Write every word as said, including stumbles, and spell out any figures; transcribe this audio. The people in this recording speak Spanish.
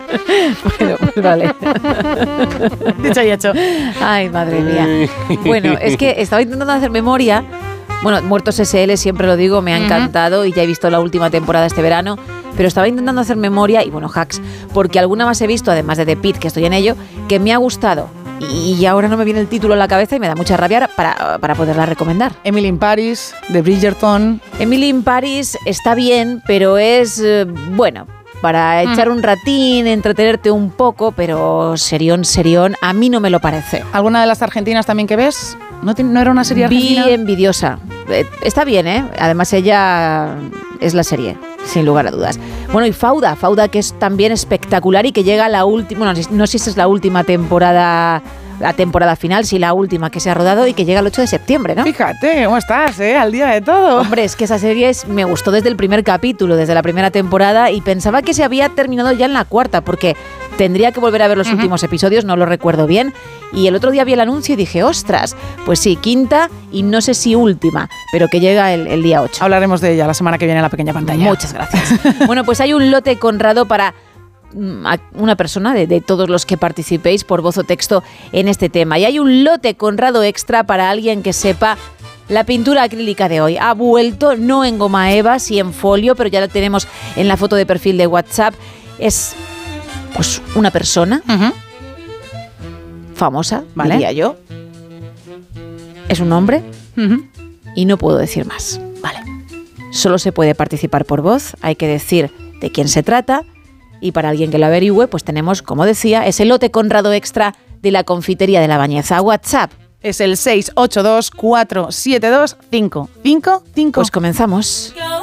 Bueno, pues vale. Dicho y hecho. Ay, madre mía. Bueno, es que estaba intentando hacer memoria. Bueno, Muertos ese ele, siempre lo digo, me ha encantado y ya he visto la última temporada este verano, pero estaba intentando hacer memoria y bueno, hacks, porque alguna más he visto, además de The Pitt, que estoy en ello, que me ha gustado y ahora no me viene el título a la cabeza y me da mucha rabia para, para poderla recomendar. Emily in Paris, de Bridgerton. Emily in Paris está bien, pero es, eh, bueno, para echar un ratín, entretenerte un poco, pero serión, serión, a mí no me lo parece. ¿Alguna de las argentinas también que ves? ¿No, te, no era una serie argentina? Vi Envidiosa. Eh, está bien, ¿eh? Además ella es la serie, sin lugar a dudas. Bueno, y Fauda, Fauda que es también espectacular y que llega a la última, bueno, no sé si es la última temporada, la temporada final, si la última que se ha rodado y que llega el ocho de septiembre, ¿no? Fíjate, ¿cómo estás, eh? Al día de todo. Hombre, es que esa serie es, me gustó desde el primer capítulo, desde la primera temporada y pensaba que se había terminado ya en la cuarta, porque tendría que volver a ver los uh-huh. últimos episodios, no lo recuerdo bien. Y el otro día vi el anuncio y dije, ostras, pues sí, quinta y no sé si última, pero que llega el, el día ocho. Hablaremos de ella la semana que viene en la pequeña pantalla. Muchas gracias. Bueno, pues hay un lote Conrado para una persona de, de todos los que participéis por voz o texto en este tema. Y hay un lote Conrado extra para alguien que sepa la pintura acrílica de hoy. Ha vuelto, no en goma eva, sí en folio, pero ya la tenemos en la foto de perfil de WhatsApp. Es pues una persona uh-huh. famosa, ¿vale? Diría yo. Es un hombre uh-huh. y no puedo decir más. Vale. Solo se puede participar por voz, hay que decir de quién se trata. Y para alguien que lo averigüe, pues tenemos, como decía, ese lote Conrado extra de la confitería de la Bañeza. WhatsApp. Es el seis ocho dos, cuatro siete dos, cinco cinco cinco. Pues comenzamos.